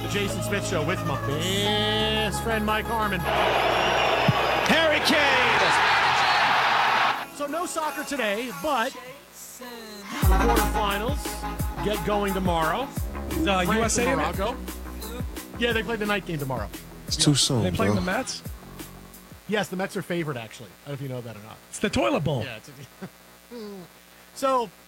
The Jason Smith Show with my best friend Mike Harmon. Harry Kane! So no soccer today, but quarterfinals get going tomorrow. France USA and in it? Morocco. Yeah, they play the night game tomorrow. It's too soon, They playing bro. the Mets? Yes, the Mets are favored, actually. I don't know if you know that or not. It's the toilet bowl. Yeah. So,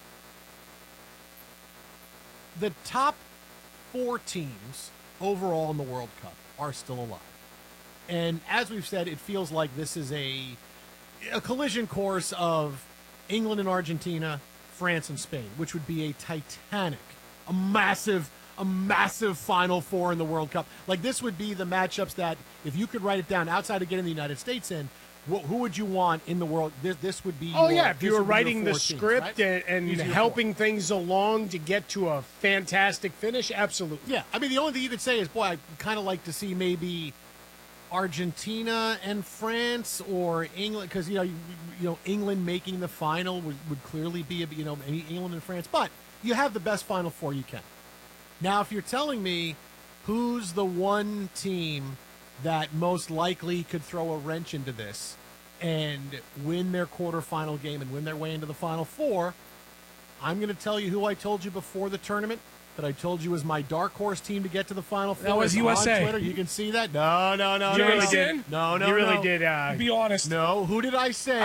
the top 4 teams overall in the World Cup are still alive. And as we've said, it feels like this is a collision course of England and Argentina, France and Spain, which would be a titanic, a massive Final Four in the World Cup. Like, this would be the matchups that, if you could write it down outside of getting the United States in, who would you want in the world? This would be. If you were writing writing the script and These are your helping things along to get to a fantastic finish, absolutely. Yeah, I mean, the only thing you could say is, boy, I'd kind of like to see maybe Argentina and France or England, because you know England making the final would clearly be England and France, but you have the best Final Four you can. Now, if you're telling me who's the one team that most likely could throw a wrench into this and win their quarterfinal game and win their way into the Final Four, I'm going to tell you who I told you before the tournament that I told you was my dark horse team to get to the Final Four. That was It's USA. on Twitter. You can see that. No. You really did? did. No. You really did. Be honest. No. Who did I say?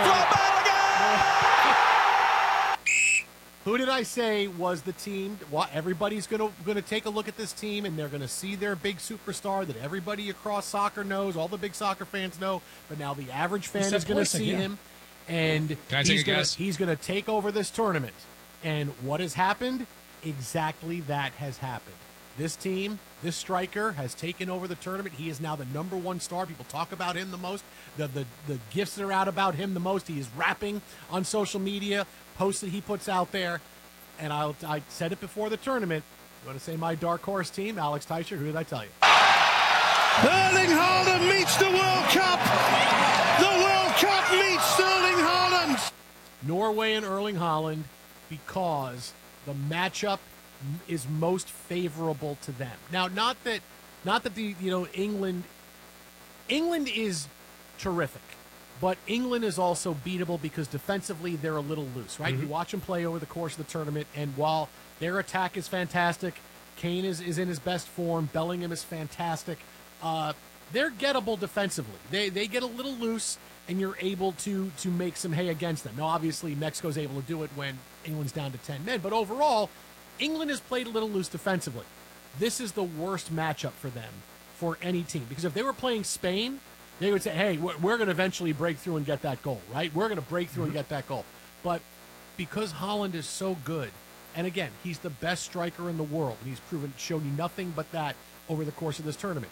Who did I say was the team? Well, everybody's going to take a look at this team, and they're going to see their big superstar that everybody across soccer knows, all the big soccer fans know, but now the average fan is going to see him, and Can I take a guess? he's going to take over this tournament. And what has happened? Exactly that has happened. This team, this striker, has taken over the tournament. He is now the number one star. People talk about him the most. The gifts that are out about him the most. He is rapping on social media, posts that he puts out there. And I said it before the tournament. You want to say my dark horse team, Alex Teicher? Who did I tell you? Erling Haaland meets the World Cup! The World Cup meets Sterling Haaland! Norway and Erling Haaland, because the matchup is most favorable to them. Now, not that the England is terrific, but England is also beatable because defensively they're a little loose, right? You watch them play over the course of the tournament, and while their attack is fantastic, Kane is in his best form, Bellingham is fantastic, they're gettable defensively. They get a little loose, and you're able to make some hay against them. Now, obviously, Mexico's able to do it when England's down to 10 men, but overall, England has played a little loose defensively. This is the worst matchup for them, for any team, because if they were playing Spain, they would say, hey, we're going to eventually break through and get that goal, right? We're going to break through and get that goal. But because Haaland is so good, and again, he's the best striker in the world, and he's shown you nothing but that over the course of this tournament.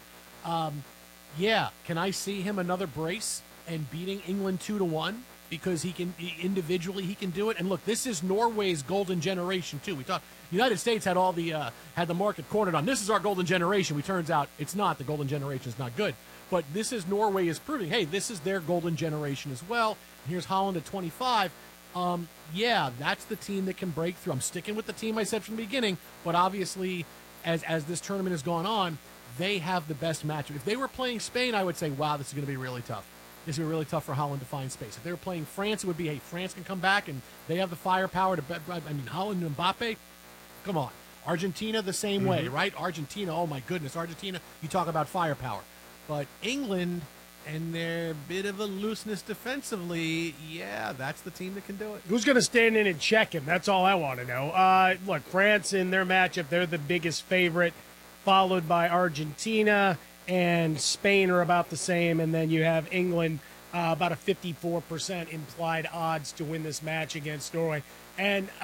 Can I see him another brace and beating England 2-1? Because he can individually, he can do it. And look, this is Norway's golden generation too. We talked. United States had had the market cornered on this is our golden generation. We turns out it's not. The golden generation is not good. But this is Norway is proving, hey, this is their golden generation as well. And here's Haaland at 25. That's the team that can break through. I'm sticking with the team I said from the beginning. But obviously, as this tournament has gone on, they have the best matchup. If they were playing Spain, I would say, wow, this is going to be really tough. This would be really tough for Haaland to find space. If they were playing France, it would be, hey, France can come back and they have the firepower Haaland and Mbappe, come on. Argentina, the same way, right? Argentina, oh my goodness. Argentina, you talk about firepower. But England and their bit of a looseness defensively, that's the team that can do it. Who's going to stand in and check him? That's all I want to know. Look, France in their matchup, they're the biggest favorite, followed by Argentina, and Spain are about the same, and then you have England, about a 54% implied odds to win this match against Norway. And